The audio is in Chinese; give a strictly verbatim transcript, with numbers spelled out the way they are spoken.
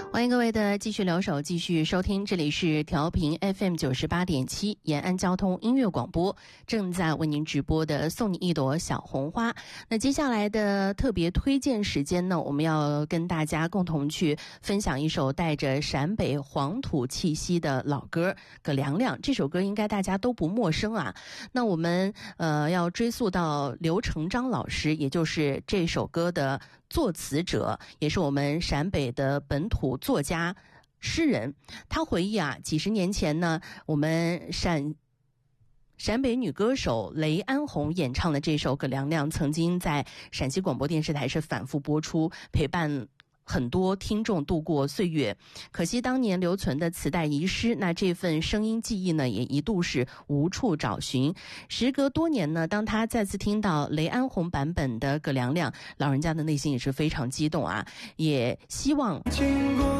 欢迎各位的继续留守，继续收听，这里是调频 F M 九十八点七延安交通音乐广播，正在为您直播的送你一朵小红花。那接下来的特别推荐时间呢，我们要跟大家共同去分享一首带着陕北黄土气息的老歌《葛凉凉》。这首歌应该大家都不陌生啊。那我们呃要追溯到刘成章老师，也就是这首歌的作词者，也是我们陕北的本土作家诗人。他回忆啊，几十年前呢，我们陕陕北女歌手雷安红演唱的这首《葛凉凉》，曾经在陕西广播电视台是反复播出，陪伴很多听众度过岁月。可惜当年留存的磁带遗失，那这份声音记忆呢，也一度是无处找寻。时隔多年呢，当他再次听到雷安红版本的《葛凉凉》，老人家的内心也是非常激动啊，也希望